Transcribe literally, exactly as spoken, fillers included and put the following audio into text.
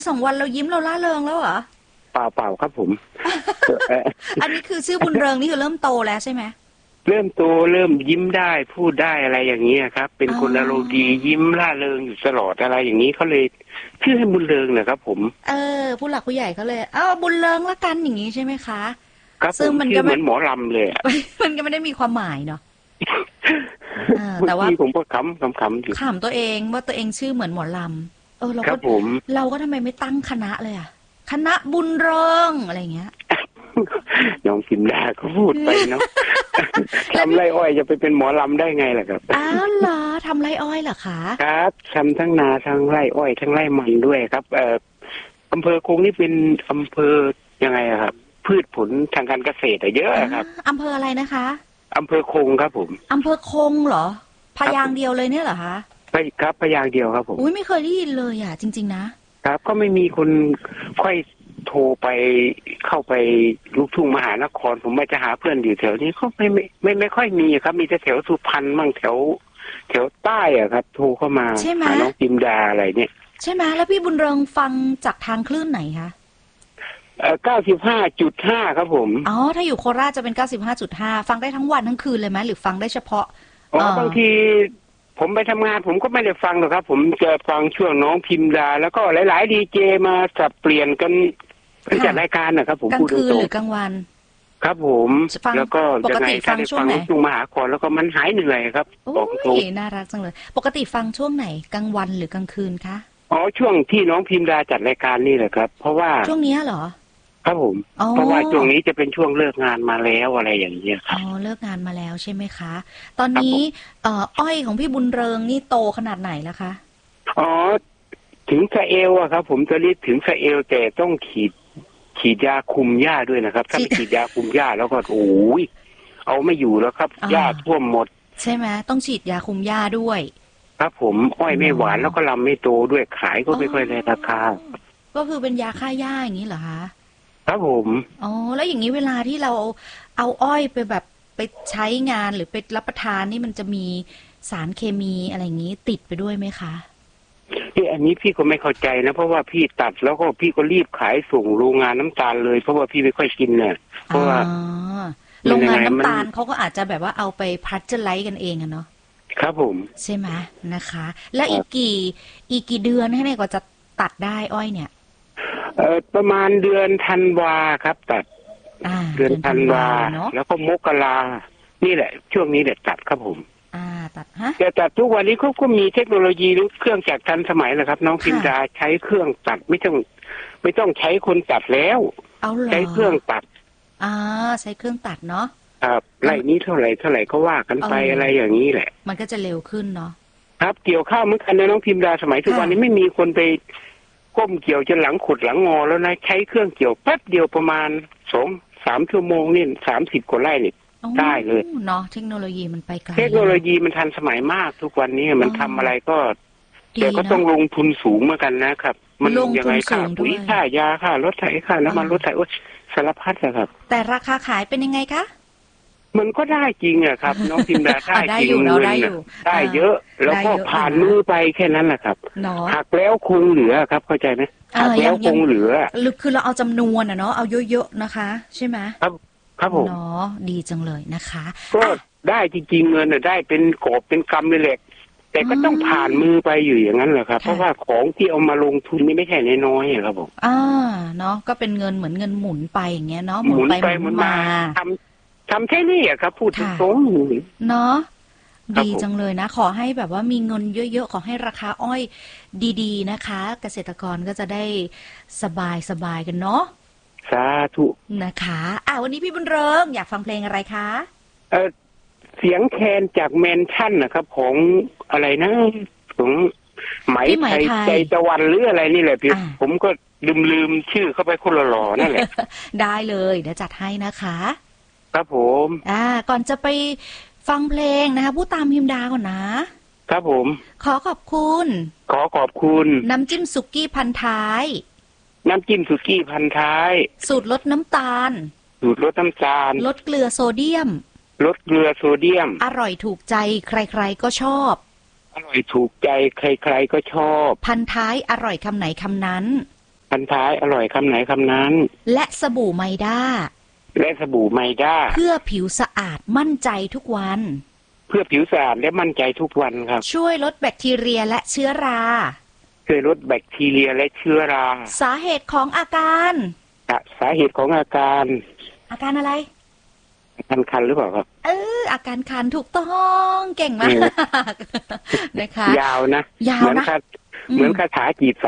สองวันเรายิ้มเราล่าเริงแล้วเหรอเปล่าเปล่าครับผมเอ่ออันนี้คือชื่อบุญเริงนี่คือเริ่มโตแล้วใช่ไหมเริ่มโตเริ่มยิ้มได้พูดได้อะไรอย่างนี้ครับเป็นอ๋อคนอารมณ์ดียิ้มร่าเริงอยู่ตลอดอะไรอย่างนี้เขาเลยชื่อให้บุญเริงนะครับผมเออผู้หลักผู้ใหญ่เขาเลยเอ้าบุญเริงละกันอย่างนี้ใช่ไหมคะครับผซึ่งมมันก็ไม่ชื่อเหมือนหมอลำเลยอะมันก็ไม่ได้มีความหมายเนาะเออบางแต่ว่าทีผมก็ขำขำขำอยู่ขำตัวเองว่าตัวเองชื่อเหมือนหมอลำเออเราก็ครับผมเราก็ทำไมไม่ตั้งคณะเลยอะคณะบุญเริงอะไรเงี้ยน้องพิมดาก็พูดไปเนาะแล้วทำไรอ้อยจะไปเป็นหมอลำได้ไงล่ะครับอ้าวเหรอทำไรอ้อยเหรอคะครับทำทั้งนาทั้งไร่อ้อยทั้งไร่มันด้วยครับเอ่ออำเภอคงนี่เป็นอำเภอยังไงอะครับพืชผลทางการเกษตรอะเยอะครับอำเภออะไรนะคะอำเภอคงครับผมอำเภอคงเหรอพยางค์เดียวเลยเนี่ยเหรอคะไปครับพยางค์เดียวครับผมอุ้ยไม่เคยได้ยินเลยอ่ะจริงๆนะครับก็ไม่มีคนค่อยโทรไปเข้าไปลูกทุ่งมหานครผมไม่จะหาเพื่อนอยู่แถวนี้เขาไม่ไม่ไม่ไม่ค่อยมีครับมีแต่แถวสุพรรณมั่งแถวแถวใต้อะครับโทรเข้ามาหาน้องจิมดาอะไรเนี่ยใช่ไหมแล้วพี่บุญเริงฟังจากทางคลื่นไหนคะเอ่อเก้าสิบห้าจุดห้าครับผมอ๋อถ้าอยู่โคราชจะเป็นเก้าสิบห้าจุดห้าฟังได้ทั้งวันทั้งคืนเลยไหมหรือฟังได้เฉพาะอ๋อเอ่อบางทีผมไปทำงานผมก็ไม่ได้ฟังหรอกครับผมจะฟังช่วงน้องพิมดาแล้วก็หลายๆดีเจมาสับเปลี่ยนกันเป็นจัดรายการนะครับผมกลาพูดตงคืนหรืรงอกลางวันๆครับผมฟังแล้วก็ปกยังไงติฟัถ้าได้ฟังงช่วงไหนลูกทุ่งมหานครแล้วก็มันหายเหนื่อยครับโอ้บอกตรงยน่ารักจังเลยปกติฟังช่วงไหนกลางวันหรือกลางคืนคะอ๋อช่วงที่น้องพิมดาจัดรายการนี่แหละครับเพราะว่าช่วงนี้เหรอครับผมอ๋อเพราะว่าช่วงนี้จะเป็นช่วงเลิกงานมาแล้วอะไรอย่างเงี้ยคอ๋รัอบเลิกงานมาแล้วใช่ไหมคะตอนครับนี้ผมเอ่ออ้อยของพี่บุญเริงนี่โตขนาดไหนแล้วคะอ๋อถึงสะเอวอะครับผมจะรีบถึงสะเอวแต่ต้องขีดฉีดยาคุมหญ้าด้วยนะครับถ้าไม่ฉีดยาคุมหญ้าแล้วก็โอ้ยเอาไม่อยู่แล้วครับหญ้าท่วมหมดใช่ไหมต้องฉีดยาคุมหญ้าด้วยครับผมอ้อยไม่หวานแล้วก็ลำไม่โตด้วยขายก็ไม่ค่อยได้ราคาก็คือเป็นยาฆ่าหญ้าอย่างนี้เหรอคะครับผมอ๋อแล้วอย่างนี้เวลาที่เราเอาอ้อยไปแบบไปใช้งานหรือไปรับประทานนี่มันจะมีสารเคมีอะไรอย่างนี้ติดไปด้วยไหมคะที่อันนี้พี่ก็ไม่เข้าใจนะเพราะว่าพี่ตัดแล้วก็พี่ก็รีบขายส่งโรงงานน้ำตาลเลยเพราะว่าพี่ไม่ค่อยกินเนี่ยเพราะว่าโรงงานน้ำตาลเขาก็อาจจะแบบว่าเอาไปพัชเจอร์ไลท์กันเองอะเนาะครับผมใช่ไหมนะคะแล้วอีกกี่อีกกี่เดือนให้เนี่ยก็จะตัดได้อ้อยเนี่ยเอ่อประมาณเดือนธันวาครับตัดเดือนธันวาแล้วก็มกรานี่แหละช่วงนี้เด็ดตัดครับผมอ่าตัดฮะแต่ตัดทุกวันนี้เขาก็มีเทคโนโลยีหรือเครื่องจักรทันสมัยนะครับน้องพิมดาใช้เครื่องตัดไม่ต้องไม่ต้องใช้คนตัดแล้วใช้เครื่องตัดอ่าใช้เครื่องตัดเนาะครับไร่นี้เท่าไหร่เท่าไหร่ก็ว่ากันไปอะไรอย่างนี้แหละมันก็จะเร็วขึ้นเนาะครับเกี่ยวข้าวเหมือนกันนะน้องพิมดาสมัยทุกวันนี้ไม่มีคนไปก้มเกี่ยวจนหลังขุดหลังงอแล้วนะใช้เครื่องเกี่ยวแป๊บเดียวประมาณสองสามชั่วโมงนี่สามสิบกว่าไร่นี่ได้เลยเนาะเทคโนโลยีมันไปไกลเทคโนโลยีมันทันสมัยมากทุกวันนี้มันทำอะไรก็แต่ก็ต้องลงทุนสูงเหมือนกันนะครับมันยังไงค่าปุ๋ยค่ายาค่ารถไถค่าน้ำมันรถไถโอ้สารพัดอะครับแต่ราคาขายเป็นยังไงคะมันก็ได้จริงอะครับน้องพิมดาได้จริงเงินได้เยอะแล้วก็ผ่านมือไปแค่นั้นแหละครับหักแล้วคงเหลือครับเข้าใจไหมหักแล้วคงเหลือคือเราเอาจำนวนอะเนาะเอาเยอะๆนะคะใช่ไหมครับครับผมเนาะดีจังเลยนะคะก็ได้จริงๆเงินได้เป็นกอบเป็นกำเลยแหละแต่ก็ต้องผ่านมือไปอยู่อย่างนั้นแหละครับเพราะว่าของที่เอามาลงทุนนี่ไม่ใช่น้อยๆครับผมอ่าเนาะก็เป็นเงินเหมือนเงินหมุนไปอย่างเงี้ยเนาะหมุนไปหมุนมาทำทำแค่นี้อะครับพูดตรงๆเนาะดีจังเลยนะขอให้แบบว่ามีเงินเยอะๆขอให้ราคาอ้อยดีๆนะคะเกษตรกรก็จะได้สบายสบายกันเนาะสาธุนะคะอ่าวันนี้พี่บุญเริงอยากฟังเพลงอะไรคะเออเสียงแคนจากแมนชั่นนะครับของอะไรนะของไหมไทยใจตะวันหรืออะไรนี่แหละพี่ผมก็ลืมลืมชื่อเข้าไปคนหล่อๆนั่นแหละได้เลยเดี๋ยวจัดให้นะคะครับผมอ่าก่อนจะไปฟังเพลงนะคะพูดตามพิมดาก่อนนะครับผมขอขอบคุณขอขอบคุณน้ำจิ้มสุกี้พันท้ายน้ำจิ้มสุกี้พันท้ายสูตรลดน้ำตาลสูตรลดน้ำตาลลดเกลือโซเดียมลดเกลือโซเดียมอร่อยถูกใจใครๆก็ชอบอร่อยถูกใจใครๆก็ชอบพันท้ายอร่อยคำไหนคำนั้นพันท้ายอร่อยคำไหนคำนั้นและสบู่ไมด้าและสบู่ไมด้าเพื่อผิวสะอาดมั่นใจทุกวันเพื่อผิวสะอาดและมั่นใจทุกวันครับช่วยลดแบคทีเรียและเชื้อราช่วยลดแบคทีเรียและเชื้อราสาเหตุของอาการสาเหตุของอาการอาการอะไรอาการคันหรือเปล่าครับเอออาการคันถูกต้องเก่งมากนะคะยาวนะยาวนะเหมือนคาถาจีบ